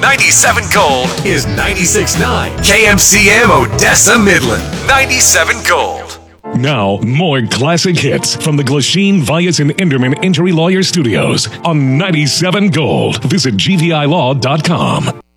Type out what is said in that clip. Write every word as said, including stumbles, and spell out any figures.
ninety-seven Gold is ninety-six point nine K M C M Odessa Midland. ninety-seven Gold. Now, more classic hits from the Glasheen, Vyas, and Enderman Injury Lawyer Studios on ninety-seven Gold. Visit G V I law dot com.